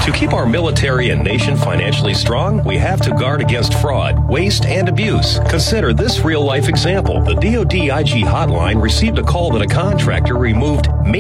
To keep our military and nation financially strong, we have to guard against fraud, waste, and abuse. Consider this real-life example. The DoD IG hotline received a call that a contractor removed